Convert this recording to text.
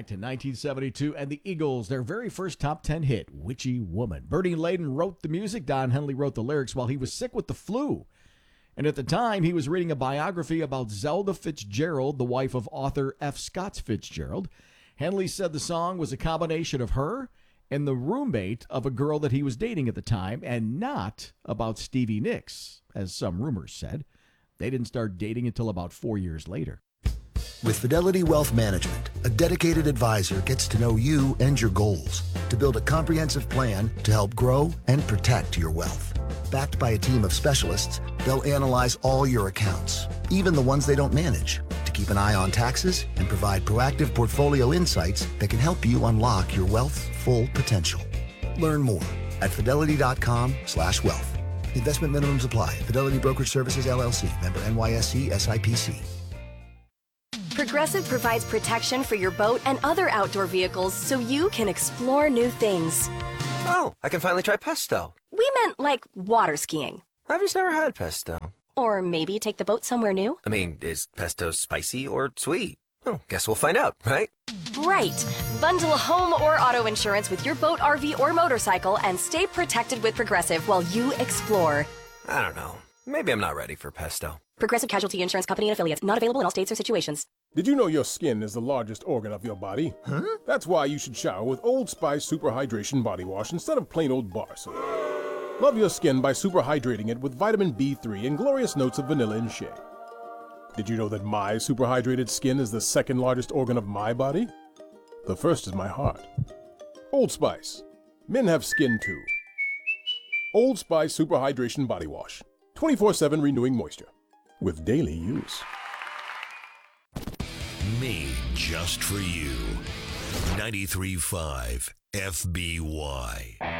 back to 1972 and the Eagles, their very first top 10 hit, Witchy Woman. Bernie Layden wrote the music. Don Henley wrote the lyrics while he was sick with the flu. And at the time, he was reading a biography about Zelda Fitzgerald, the wife of author F. Scott Fitzgerald. Henley said the song was a combination of her and the roommate of a girl that he was dating at the time, and not about Stevie Nicks, as some rumors said. They didn't start dating until about 4 years later. With Fidelity Wealth Management, a dedicated advisor gets to know you and your goals to build a comprehensive plan to help grow and protect your wealth. Backed by a team of specialists, they'll analyze all your accounts, even the ones they don't manage, to keep an eye on taxes and provide proactive portfolio insights that can help you unlock your wealth's full potential. Learn more at fidelity.com/wealth. Investment minimums apply. Fidelity Brokerage Services, LLC. Member NYSE SIPC. Progressive provides protection for your boat and other outdoor vehicles so you can explore new things. Oh, I can finally try pesto. We meant like water skiing. I've just never had pesto. Or maybe take the boat somewhere new. I mean, is pesto spicy or sweet? Oh, guess we'll find out, right? Right. Bundle home or auto insurance with your boat, RV, or motorcycle and stay protected with Progressive while you explore. I don't know. Maybe I'm not ready for pesto. Progressive Casualty Insurance Company and affiliates. Not available in all states or situations. Did you know your skin is the largest organ of your body? Huh? That's why you should shower with Old Spice Super Hydration Body Wash instead of plain old bar soap. Love your skin by super hydrating it with vitamin B3 and glorious notes of vanilla and shea. Did you know that my super hydrated skin is the second largest organ of my body? The first is my heart. Old Spice. Men have skin too. Old Spice Super Hydration Body Wash. 24/7 renewing moisture. With daily use. Made just for you. 93.5 FBY.